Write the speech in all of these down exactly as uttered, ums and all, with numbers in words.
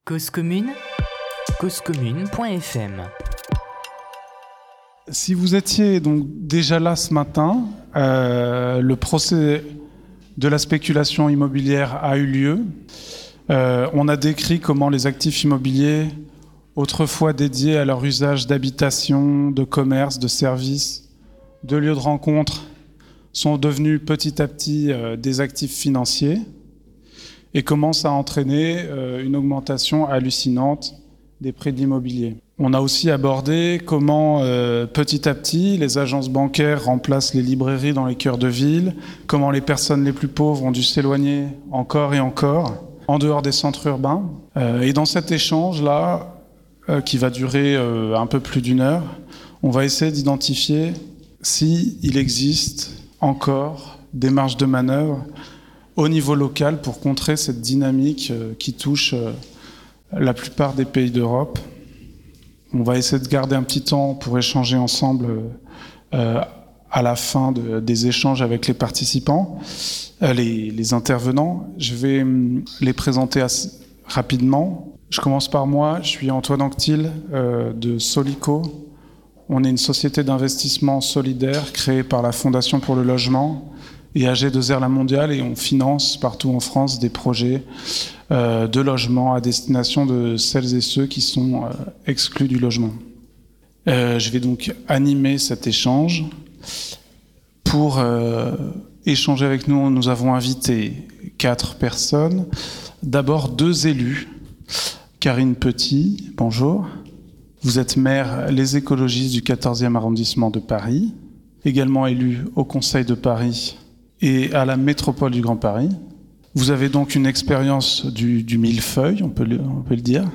Cause commune, cause commune point f m. Si vous étiez donc déjà là ce matin, euh, le procès de la spéculation immobilière a eu lieu. Euh, on a décrit comment les actifs immobiliers, autrefois dédiés à leur usage d'habitation, de commerce, de services, de lieux de rencontre, sont devenus petit à petit euh, des actifs financiers et commencent à entraîner euh, une augmentation hallucinante des prix de l'immobilier. On a aussi abordé comment euh, petit à petit les agences bancaires remplacent les librairies dans les cœurs de ville, comment les personnes les plus pauvres ont dû s'éloigner encore et encore en dehors des centres urbains. Euh, et dans cet échange-là, euh, qui va durer euh, un peu plus d'une heure, on va essayer d'identifier s'il existe encore des marges de manœuvre au niveau local pour contrer cette dynamique euh, qui touche euh, la plupart des pays d'Europe. On va essayer de garder un petit temps pour échanger ensemble euh, à la fin de, des échanges avec les participants, euh, les, les intervenants. Je vais euh, les présenter assez rapidement. Je commence par moi. Je suis Antoine Anctil euh, de Solico. On est une société d'investissement solidaire créée par la Fondation pour le logement et A G deux R La Mondiale, et on finance partout en France des projets euh, de logement à destination de celles et ceux qui sont euh, exclus du logement. Euh, je vais donc animer cet échange. Pour euh, échanger avec nous, nous avons invité quatre personnes. D'abord deux élus. Karine Petit, bonjour. Vous êtes maire Les Écologistes du quatorzième arrondissement de Paris, également élue au Conseil de Paris et à la métropole du Grand Paris. Vous avez donc une expérience du, du millefeuille, on peut le, on peut le dire.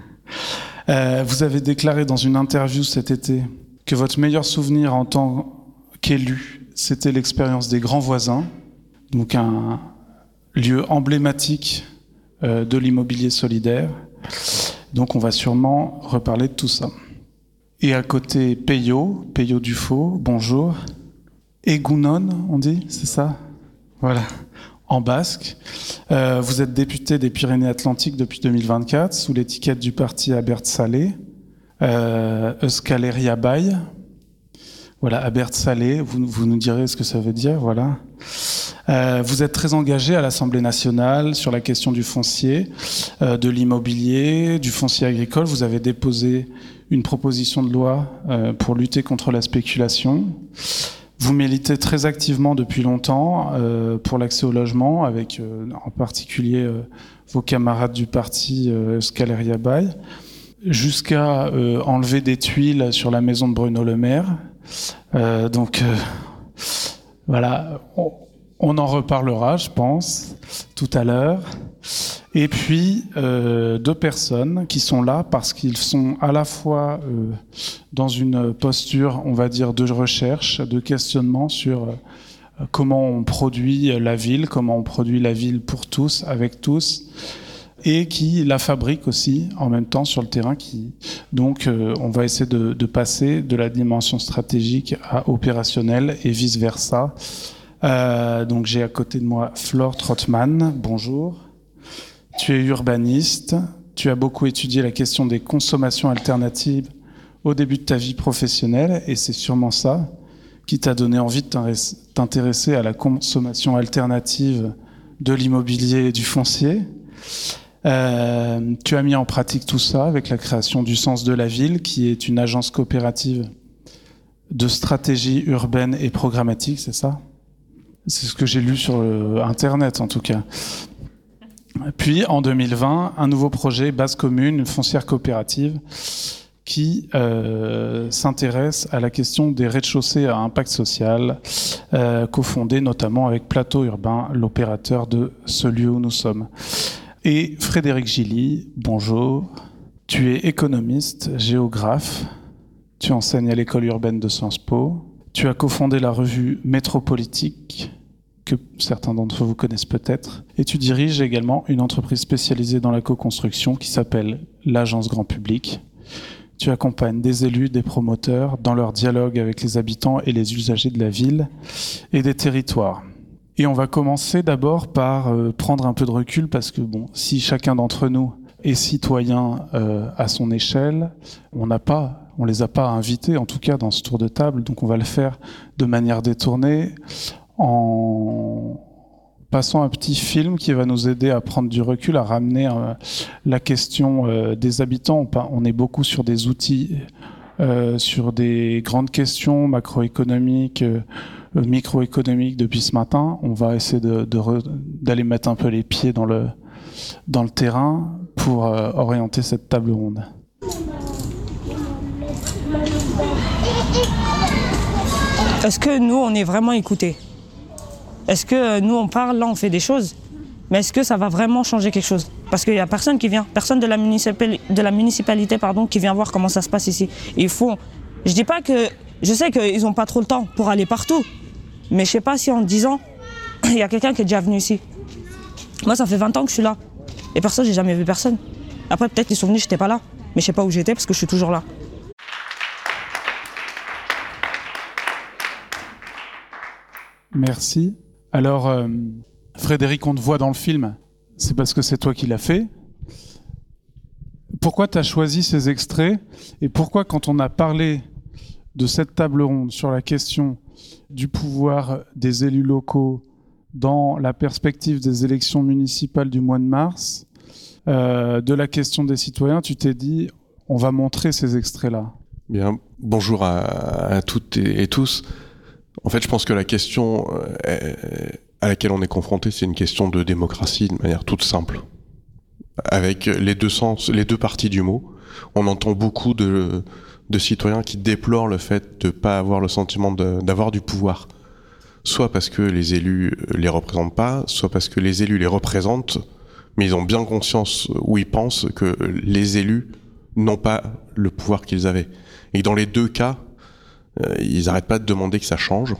Euh, vous avez déclaré dans une interview cet été que votre meilleur souvenir en tant qu'élu, c'était l'expérience des Grands Voisins, donc un lieu emblématique euh, de l'immobilier solidaire. Donc on va sûrement reparler de tout ça. Et à côté, Peyo, Peyo Dufaux, bonjour. Egunon, on dit, c'est ça ? Voilà, en basque. Euh, vous êtes député des Pyrénées-Atlantiques depuis deux mille vingt-quatre, sous l'étiquette du parti Abertzale. Euh, Euskal Herria Bai. Voilà, Abertzale, vous, vous nous direz ce que ça veut dire, voilà. Euh, vous êtes très engagé à l'Assemblée nationale sur la question du foncier, euh, de l'immobilier, du foncier agricole. Vous avez déposé une proposition de loi euh, pour lutter contre la spéculation. Vous militez très activement depuis longtemps euh, pour l'accès au logement, avec euh, en particulier euh, vos camarades du parti euh, Euskal Herria Bai, jusqu'à euh, enlever des tuiles sur la maison de Bruno Le Maire. Euh, donc euh, voilà, on, on en reparlera, je pense, tout à l'heure. Et puis, euh, deux personnes qui sont là parce qu'ils sont à la fois euh, dans une posture, on va dire, de recherche, de questionnement sur euh, comment on produit la ville, comment on produit la ville pour tous, avec tous, et qui la fabriquent aussi en même temps sur le terrain. Qui, donc, euh, on va essayer de, de passer de la dimension stratégique à opérationnelle et vice-versa. Euh, donc, j'ai à côté de moi Flore Trottmann, bonjour. Tu es urbaniste, tu as beaucoup étudié la question des consommations alternatives au début de ta vie professionnelle, et c'est sûrement ça qui t'a donné envie de t'intéresser à la consommation alternative de l'immobilier et du foncier. Euh, tu as mis en pratique tout ça avec la création du Sens de la Ville, qui est une agence coopérative de stratégie urbaine et programmatique, c'est ça ? C'est ce que j'ai lu sur Internet, en tout cas. Puis, en deux mille vingt, un nouveau projet, Base Commune, une foncière coopérative, qui euh, s'intéresse à la question des rez-de-chaussée à impact social, euh, cofondé notamment avec Plateau Urbain, l'opérateur de ce lieu où nous sommes. Et Frédéric Gilly, bonjour. Tu es économiste, géographe, tu enseignes à l'école urbaine de Sciences Po, tu as cofondé la revue Métropolitique, que certains d'entre vous connaissent peut-être, et tu diriges également une entreprise spécialisée dans la co-construction qui s'appelle l'Agence Grand Public. Tu accompagnes des élus, des promoteurs dans leur dialogue avec les habitants et les usagers de la ville et des territoires. Et on va commencer d'abord par euh, prendre un peu de recul, parce que bon, si chacun d'entre nous et citoyen euh, à son échelle. On n'a pas, on les a pas invités, en tout cas dans ce tour de table, donc on va le faire de manière détournée en passant un petit film qui va nous aider à prendre du recul, à ramener euh, la question euh, des habitants. On, on est beaucoup sur des outils, euh, sur des grandes questions macroéconomiques, euh, microéconomiques depuis ce matin. On va essayer de, de re, d'aller mettre un peu les pieds dans le, dans le terrain pour euh, orienter cette table ronde. Est-ce que nous, on est vraiment écoutés ? Est-ce que nous, on parle, là, on fait des choses, mais est-ce que ça va vraiment changer quelque chose ? Parce qu'il n'y a personne qui vient, personne de la, municipali- de la municipalité pardon, qui vient voir comment ça se passe ici. Et il faut... Je dis pas que... Je sais qu'ils n'ont pas trop le temps pour aller partout, mais je sais pas si en dix ans, il y a quelqu'un qui est déjà venu ici. Moi, ça fait vingt ans que je suis là. Et personne, j'ai jamais vu personne. Après, peut-être ils sont venus, j'étais pas là. Mais je sais pas où j'étais parce que je suis toujours là. Merci. Alors, euh, Frédéric, on te voit dans le film, c'est parce que c'est toi qui l'as fait. Pourquoi tu as choisi ces extraits et pourquoi, quand on a parlé de cette table ronde sur la question du pouvoir des élus locaux dans la perspective des élections municipales du mois de mars, euh, de la question des citoyens, tu t'es dit, on va montrer ces extraits-là. Bien, bonjour à, à toutes et, et tous. En fait, je pense que la question euh, à laquelle on est confronté, c'est une question de démocratie de manière toute simple. Avec les deux sens, les deux parties du mot, on entend beaucoup de, de citoyens qui déplorent le fait de ne pas avoir le sentiment de, d'avoir du pouvoir. Soit parce que les élus les représentent pas, soit parce que les élus les représentent, mais ils ont bien conscience ou ils pensent que les élus n'ont pas le pouvoir qu'ils avaient. Et dans les deux cas, euh, ils n'arrêtent pas de demander que ça change.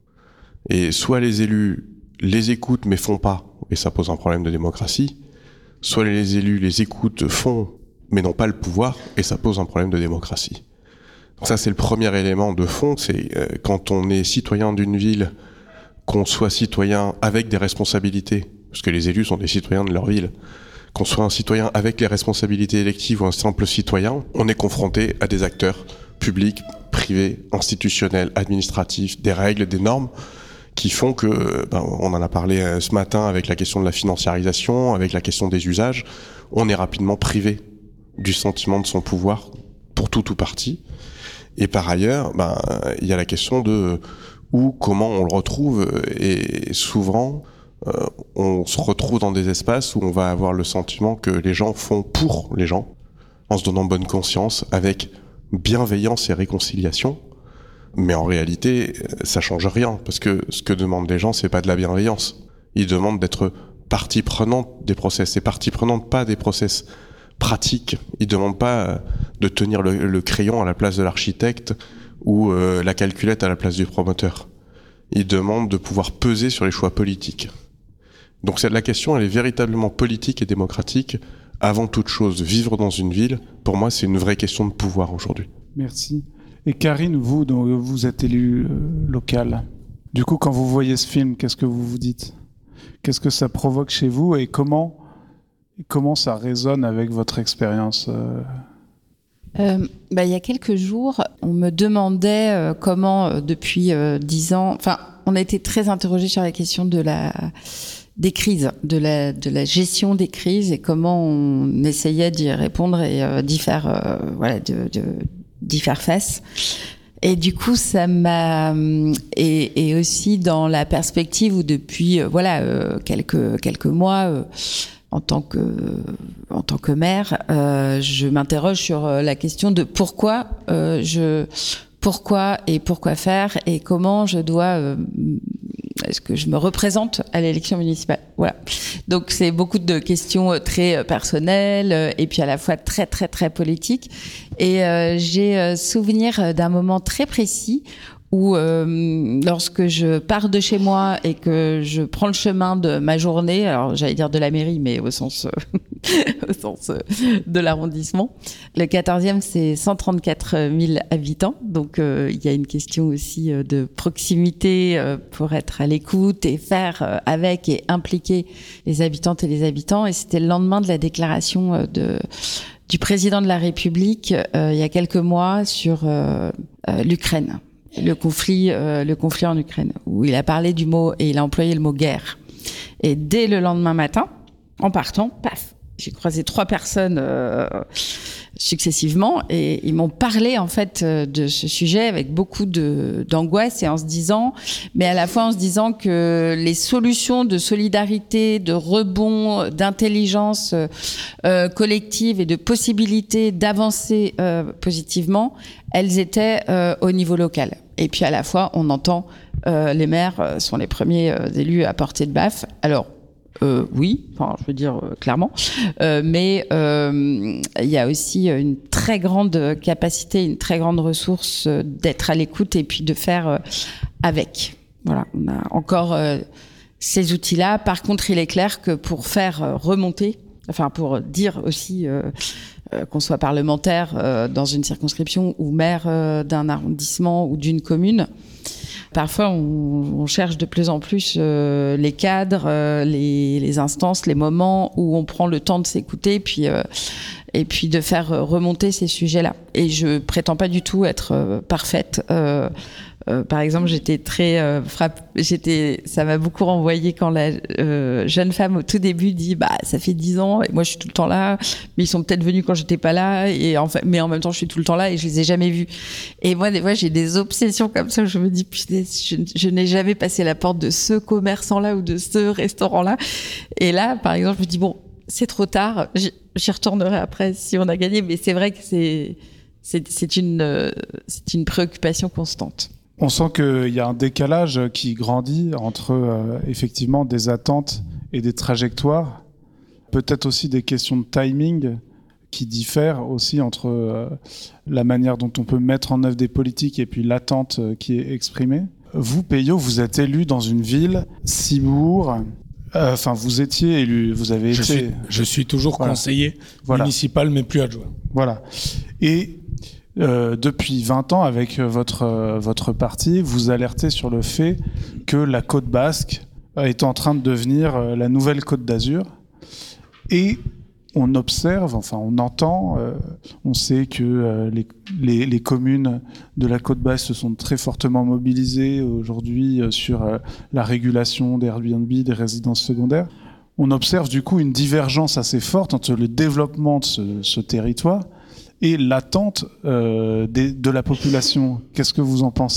Et soit les élus les écoutent mais font pas, et ça pose un problème de démocratie, soit les élus les écoutent, font, mais n'ont pas le pouvoir, et ça pose un problème de démocratie. Donc ça, c'est le premier élément de fond, c'est euh, quand on est citoyen d'une ville, qu'on soit citoyen avec des responsabilités, parce que les élus sont des citoyens de leur ville, qu'on soit un citoyen avec les responsabilités électives ou un simple citoyen, on est confronté à des acteurs publics, privés, institutionnels, administratifs, des règles, des normes, qui font que, ben, on en a parlé ce matin avec la question de la financiarisation, avec la question des usages, on est rapidement privé du sentiment de son pouvoir pour tout ou partie. Et par ailleurs, ben, il y a la question de où, comment on le retrouve, et souvent, euh, on se retrouve dans des espaces où on va avoir le sentiment que les gens font pour les gens, en se donnant bonne conscience, avec bienveillance et réconciliation. Mais en réalité, ça change rien, parce que ce que demandent les gens, c'est pas de la bienveillance. Ils demandent d'être partie prenante des process, et partie prenante pas des process pratiques. Ils demandent pas de tenir le, le crayon à la place de l'architecte ou euh, la calculette à la place du promoteur. Ils demandent de pouvoir peser sur les choix politiques. Donc la question, elle est véritablement politique et démocratique. Avant toute chose, vivre dans une ville, pour moi, c'est une vraie question de pouvoir aujourd'hui. Merci. Et Karine, vous, donc, vous êtes élue euh, locale. Du coup, quand vous voyez ce film, qu'est-ce que vous vous dites ? Qu'est-ce que ça provoque chez vous et comment, comment ça résonne avec votre expérience euh... Euh, bah, il y a quelques jours, on me demandait euh, comment, euh, depuis euh, dix ans, enfin, on a été très interrogés sur la question de la des crises, de la de la gestion des crises et comment on essayait d'y répondre et euh, d'y faire, euh, voilà, de, de d'y faire face. Et du coup, ça m'a et, et aussi dans la perspective où depuis euh, voilà euh, quelques quelques mois. Euh, En tant que en tant que mère, euh, je m'interroge sur la question de pourquoi euh, je pourquoi et pourquoi faire et comment je dois euh, est-ce que je me représente à l'élection municipale. Voilà. Donc c'est beaucoup de questions très personnelles et puis à la fois très très très politiques. Et euh, j'ai souvenir d'un moment très précis où euh, lorsque je pars de chez moi et que je prends le chemin de ma journée, alors j'allais dire de la mairie, mais au sens euh, au sens de l'arrondissement. Le quatorzième, c'est cent trente-quatre mille habitants. Donc, euh, il y a une question aussi de proximité euh, pour être à l'écoute et faire euh, avec et impliquer les habitantes et les habitants. Et c'était le lendemain de la déclaration euh, de, du président de la République, euh, il y a quelques mois, sur euh, euh, l'Ukraine. Le conflit, euh, le conflit en Ukraine, où il a parlé du mot, et il a employé le mot guerre. Et dès le lendemain matin, en partant, paf, j'ai croisé trois personnes euh, successivement, et ils m'ont parlé en fait de ce sujet avec beaucoup de d'angoisse, et en se disant, mais à la fois en se disant que les solutions de solidarité, de rebond, d'intelligence euh, collective et de possibilité d'avancer euh, positivement, elles étaient euh, au niveau local. Et puis à la fois, on entend euh, les maires sont les premiers euh, élus à portée de baffe. Alors euh, oui, enfin je veux dire euh, clairement, euh, mais euh, il y a aussi une très grande capacité, une très grande ressource euh, d'être à l'écoute et puis de faire euh, avec. Voilà, on a encore euh, ces outils-là. Par contre, il est clair que pour faire euh, remonter, enfin pour dire aussi euh, euh, qu'on soit parlementaire euh, dans une circonscription ou maire euh, d'un arrondissement ou d'une commune, parfois on, on cherche de plus en plus euh, les cadres, euh, les, les instances, les moments où on prend le temps de s'écouter, puis euh, et puis de faire remonter ces sujets-là. Et je prétends pas du tout être euh, parfaite. Euh, Euh, par exemple, j'étais très euh, frappe. J'étais, ça m'a beaucoup renvoyé quand la euh, jeune femme au tout début dit, bah ça fait dix ans et moi je suis tout le temps là, mais ils sont peut-être venus quand j'étais pas là et en fait, mais en même temps je suis tout le temps là et je les ai jamais vus. Et moi des fois j'ai des obsessions comme ça où je me dis putain, je, je n'ai jamais passé la porte de ce commerçant-là ou de ce restaurant-là. Et là, par exemple, je me dis bon, c'est trop tard, j'y, j'y retournerai après si on a gagné. Mais c'est vrai que c'est c'est, c'est une euh, c'est une préoccupation constante. On sent qu'il y a un décalage qui grandit entre euh, effectivement des attentes et des trajectoires, peut-être aussi des questions de timing qui diffèrent aussi entre euh, la manière dont on peut mettre en œuvre des politiques et puis l'attente qui est exprimée. Vous, Peyo, vous êtes élu dans une ville, Ciboure. Enfin, euh, vous étiez élu, vous avez je été... Suis, je suis toujours voilà. conseiller voilà. municipal, mais plus adjoint. Voilà. Et... Euh, depuis vingt ans, avec votre, euh, votre parti, vous alertez sur le fait que la Côte Basque est en train de devenir euh, la nouvelle Côte d'Azur. Et on observe, enfin on entend, euh, on sait que euh, les, les, les communes de la Côte Basque se sont très fortement mobilisées aujourd'hui euh, sur euh, la régulation des Airbnb, des résidences secondaires. On observe du coup une divergence assez forte entre le développement de ce, ce territoire et l'attente euh, des, de la population. Qu'est-ce que vous en pensez ?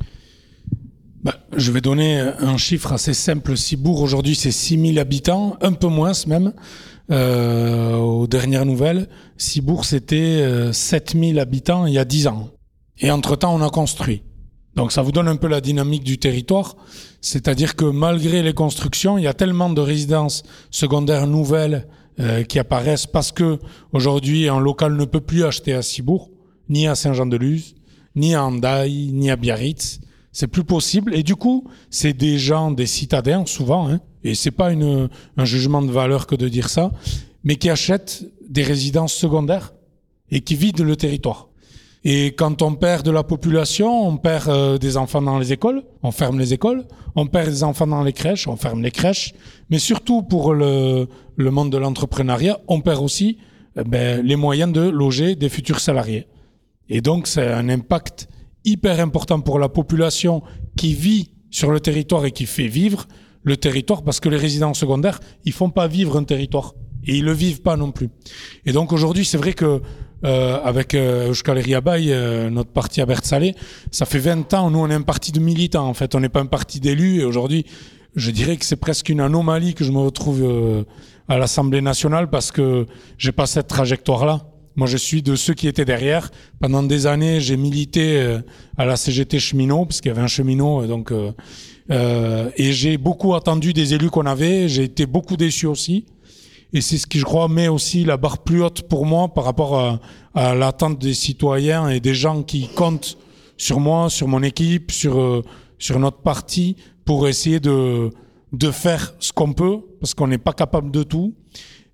Bah, je vais donner un chiffre assez simple. Ciboure, aujourd'hui, c'est six mille habitants, un peu moins même. Euh, aux dernières nouvelles, Ciboure, c'était euh, sept mille habitants il y a dix ans. Et entre-temps, on a construit. Donc ça vous donne un peu la dynamique du territoire. C'est-à-dire que malgré les constructions, il y a tellement de résidences secondaires nouvelles Euh, qui apparaissent parce que aujourd'hui un local ne peut plus acheter à Ciboure, ni à Saint-Jean-de-Luz, ni à Hendaye, ni à Biarritz. C'est plus possible. Et du coup, c'est des gens, des citadins souvent, hein, et c'est pas une, un jugement de valeur que de dire ça, mais qui achètent des résidences secondaires et qui vident le territoire. Et quand on perd de la population, on perd euh, des enfants dans les écoles, on ferme les écoles, on perd des enfants dans les crèches, on ferme les crèches, mais surtout pour le, le monde de l'entrepreneuriat, on perd aussi eh ben, les moyens de loger des futurs salariés. Et donc c'est un impact hyper important pour la population qui vit sur le territoire et qui fait vivre le territoire, parce que les résidents secondaires, ils font pas vivre un territoire. Et ils le vivent pas non plus. Et donc aujourd'hui, c'est vrai que euh, avec euh, Euskal Herria Bai, euh, notre parti à Bertzale, ça fait vingt ans, nous on est un parti de militants en fait, on n'est pas un parti d'élus. Et aujourd'hui, je dirais que c'est presque une anomalie que je me retrouve euh, à l'Assemblée nationale parce que j'ai pas cette trajectoire-là. Moi, je suis de ceux qui étaient derrière. Pendant des années, j'ai milité euh, à la C G T cheminot, parce qu'il y avait un cheminot, donc euh, euh, et j'ai beaucoup attendu des élus qu'on avait. J'ai été beaucoup déçu aussi. Et c'est ce qui, je crois, met aussi la barre plus haute pour moi par rapport à, à l'attente des citoyens et des gens qui comptent sur moi, sur mon équipe, sur euh, sur notre parti pour essayer de de faire ce qu'on peut, parce qu'on n'est pas capable de tout.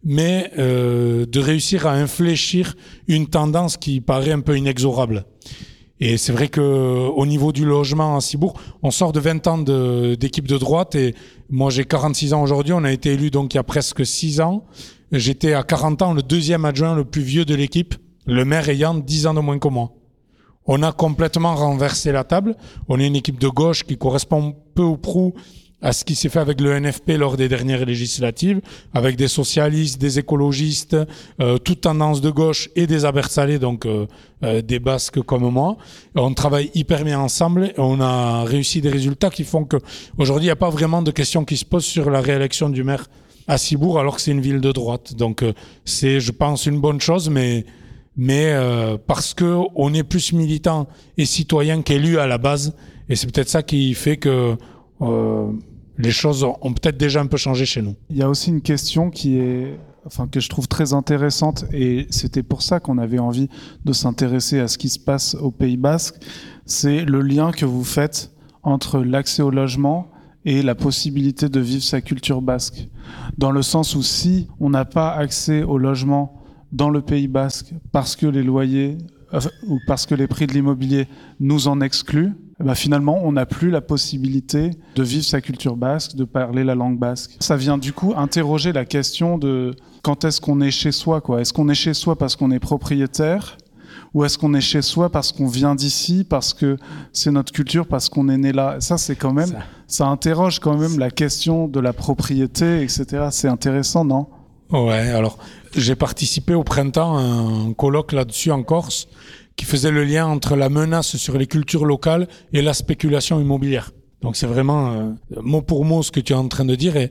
mais euh, de réussir à infléchir une tendance qui paraît un peu inexorable. Et c'est vrai que au niveau du logement à Cibourg, on sort de vingt ans de, d'équipe de droite et moi j'ai quarante-six ans aujourd'hui, on a été élu donc il y a presque six ans. J'étais à quarante ans le deuxième adjoint le plus vieux de l'équipe, le maire ayant dix ans de moins que moi. On a complètement renversé la table. On est une équipe de gauche qui correspond peu ou prou à ce qui s'est fait avec le N F P lors des dernières législatives, avec des socialistes, des écologistes, euh, toute tendance de gauche et des abertzalés, donc euh, euh, des Basques comme moi. On travaille hyper bien ensemble et on a réussi des résultats qui font que aujourd'hui il n'y a pas vraiment de questions qui se posent sur la réélection du maire à Cibourg, alors que c'est une ville de droite. Donc euh, c'est, je pense, une bonne chose, mais mais euh, parce que on est plus militant et citoyen qu'élu à la base, et c'est peut-être ça qui fait que euh, les choses ont peut-être déjà un peu changé chez nous. Il y a aussi une question qui est, enfin, que je trouve très intéressante, et c'était pour ça qu'on avait envie de s'intéresser à ce qui se passe au Pays Basque, c'est le lien que vous faites entre l'accès au logement et la possibilité de vivre sa culture basque. Dans le sens où si on n'a pas accès au logement dans le Pays Basque parce que les loyers euh, ou parce que les prix de l'immobilier nous en excluent, eh ben finalement on n'a plus la possibilité de vivre sa culture basque, de parler la langue basque. Ça vient du coup interroger la question de quand est-ce qu'on est chez soi, quoi. Est-ce qu'on est chez soi parce qu'on est propriétaire, ou est-ce qu'on est chez soi parce qu'on vient d'ici, parce que c'est notre culture, parce qu'on est né là? Ça, c'est quand même, ça, ça interroge quand même la question de la propriété, et cetera. C'est intéressant, non? Ouais, alors j'ai participé au printemps à un colloque là-dessus en Corse qui faisait le lien entre la menace sur les cultures locales et la spéculation immobilière. Donc c'est vraiment euh, mot pour mot ce que tu es en train de dire. Et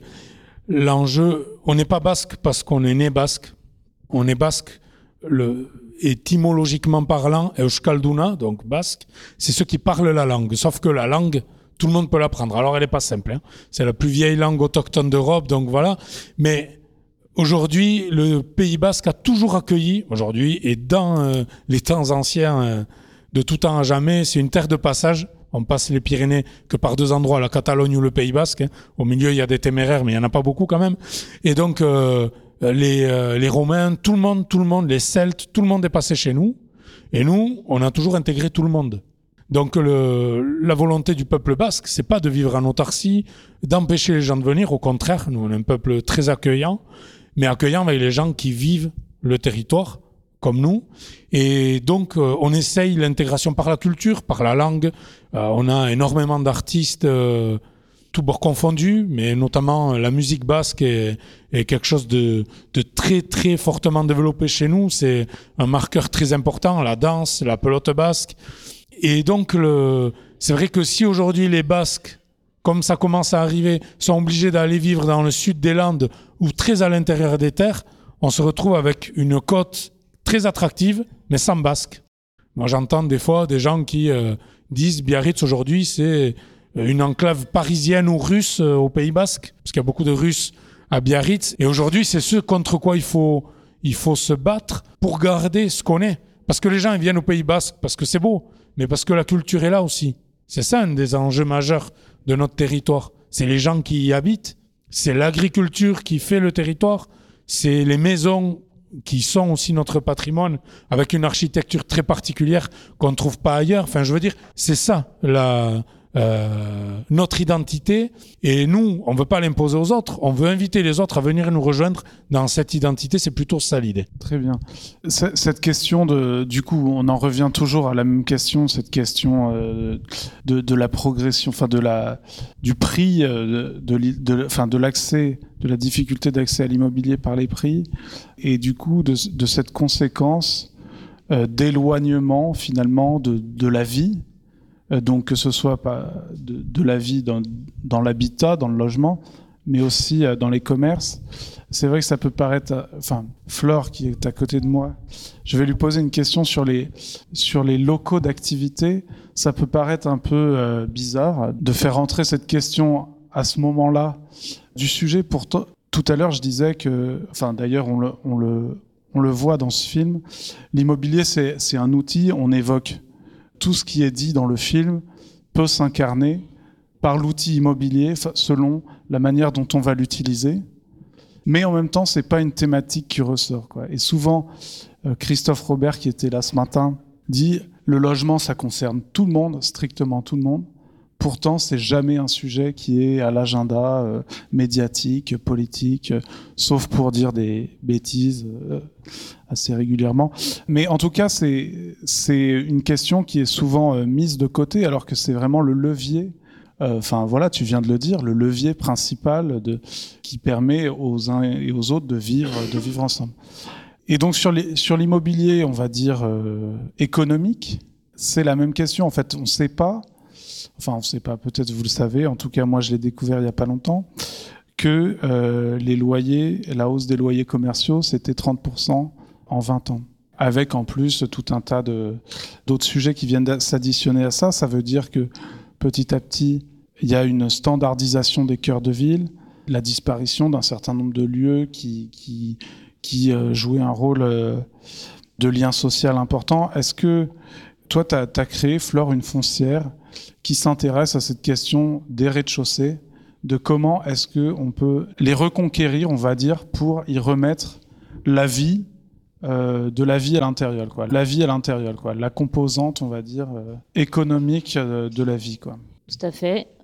l'enjeu, on n'est pas basque parce qu'on est né basque. On est basque, le, étymologiquement parlant, euskalduna, donc basque, c'est ceux qui parlent la langue. Sauf que la langue, tout le monde peut l'apprendre. Alors elle n'est pas simple, hein. C'est la plus vieille langue autochtone d'Europe, donc voilà. Mais aujourd'hui, le Pays Basque a toujours accueilli, aujourd'hui, et dans euh, les temps anciens, euh, de tout temps à jamais, c'est une terre de passage. On passe les Pyrénées que par deux endroits, la Catalogne ou le Pays Basque. Hein. Au milieu, il y a des téméraires, mais il n'y en a pas beaucoup quand même. Et donc, euh, les, euh, les Romains, tout le monde, tout le monde, les Celtes, tout le monde est passé chez nous. Et nous, on a toujours intégré tout le monde. Donc, le, la volonté du peuple basque, c'est pas de vivre en autarcie, d'empêcher les gens de venir. Au contraire, nous, on est un peuple très accueillant. Mais accueillant avec les gens qui vivent le territoire, comme nous. Et donc, euh, on essaye l'intégration par la culture, par la langue. Euh, on a énormément d'artistes, euh, tous bords confondus, mais notamment la musique basque est, est quelque chose de, de très, très fortement développé chez nous. C'est un marqueur très important, la danse, la pelote basque. Et donc, le, c'est vrai que si aujourd'hui les Basques, comme ça commence à arriver, sont obligés d'aller vivre dans le sud des Landes ou très à l'intérieur des terres, on se retrouve avec une côte très attractive, mais sans basque. Moi, j'entends des fois des gens qui euh, disent Biarritz aujourd'hui, c'est une enclave parisienne ou russe euh, au Pays Basque, parce qu'il y a beaucoup de Russes à Biarritz. Et aujourd'hui, c'est ce contre quoi il faut, il faut se battre pour garder ce qu'on est. Parce que les gens ils viennent au Pays Basque, parce que c'est beau, mais parce que la culture est là aussi. C'est ça un des enjeux majeurs de notre territoire. C'est les gens qui y habitent, c'est l'agriculture qui fait le territoire, c'est les maisons qui sont aussi notre patrimoine, avec une architecture très particulière qu'on ne trouve pas ailleurs. Enfin, je veux dire, c'est ça, la, euh, notre identité. Et nous, on ne veut pas l'imposer aux autres, on veut inviter les autres à venir nous rejoindre dans cette identité. C'est plutôt ça l'idée. Très bien. Cette question, de, du coup, on en revient toujours à la même question, cette question euh, de, de la progression, enfin de la, du prix, euh, de, de, de, enfin de l'accès, de la difficulté d'accès à l'immobilier par les prix, et du coup de, de cette conséquence euh, d'éloignement finalement de, de la vie, euh, donc que ce soit pas de, de la vie dans, dans l'habitat, dans le logement, mais aussi euh, dans les commerces. C'est vrai que ça peut paraître, euh, enfin Flore qui est à côté de moi, je vais lui poser une question sur les, sur les locaux d'activité. Ça peut paraître un peu euh, bizarre de faire entrer cette question à ce moment-là du sujet. Pourtant, tout à l'heure, je disais que, enfin, d'ailleurs, on le, on le, on le voit dans ce film. L'immobilier, c'est, c'est un outil. On évoque tout ce qui est dit dans le film peut s'incarner par l'outil immobilier selon la manière dont on va l'utiliser. Mais en même temps, c'est pas une thématique qui ressort, quoi. Et souvent, euh, Christophe Robert, qui était là ce matin, dit le logement, ça concerne tout le monde, strictement tout le monde. Pourtant, c'est jamais un sujet qui est à l'agenda euh, médiatique, politique, euh, sauf pour dire des bêtises euh, assez régulièrement. Mais en tout cas, c'est c'est une question qui est souvent euh, mise de côté, alors que c'est vraiment le levier. Enfin euh, voilà, tu viens de le dire, le levier principal de qui permet aux uns et aux autres de vivre de vivre ensemble. Et donc sur les sur l'immobilier, on va dire euh, économique, c'est la même question. En fait, on ne sait pas. Enfin, on ne sait pas, peut-être vous le savez, en tout cas moi je l'ai découvert il n'y a pas longtemps, que euh, les loyers, la hausse des loyers commerciaux, c'était trente pour cent en vingt ans. Avec en plus tout un tas de, d'autres sujets qui viennent s'additionner à ça. Ça veut dire que petit à petit, il y a une standardisation des cœurs de ville, la disparition d'un certain nombre de lieux qui, qui, qui euh, jouaient un rôle euh, de lien social important. Est-ce que toi, tu as créé, Flore, une foncière qui s'intéresse à cette question des rez-de-chaussée, de comment est-ce qu'on peut les reconquérir, on va dire, pour y remettre la vie, euh, de la vie à l'intérieur, quoi. La vie à l'intérieur, quoi. La composante, on va dire, euh, économique euh, de la vie, quoi. Tout à fait.